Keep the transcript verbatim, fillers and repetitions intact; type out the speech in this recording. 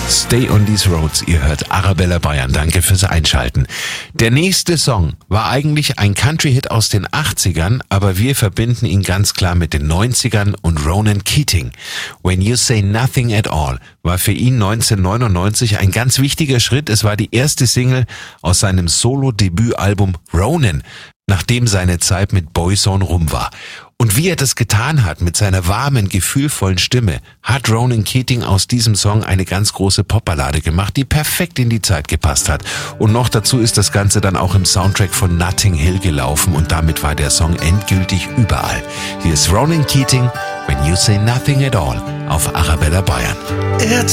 Stay on these roads. Ihr hört Arabella Bayern. Danke fürs Einschalten. Der nächste Song war eigentlich ein Country-Hit aus den achtzigern, aber wir verbinden ihn ganz klar mit den neunzigern und Ronan Keating. When You Say Nothing at All war für ihn neunzehnhundertneunundneunzig ein ganz wichtiger Schritt. Es war die erste Single aus seinem Solo-Debütalbum Ronan, nachdem seine Zeit mit Boyzone rum war. Und wie er das getan hat mit seiner warmen, gefühlvollen Stimme, hat Ronan Keating aus diesem Song eine ganz große Popballade gemacht, die perfekt in die Zeit gepasst hat. Und noch dazu ist das Ganze dann auch im Soundtrack von Notting Hill gelaufen und damit war der Song endgültig überall. Hier ist Ronan Keating, When You Say Nothing at All auf Arabella Bayern. It's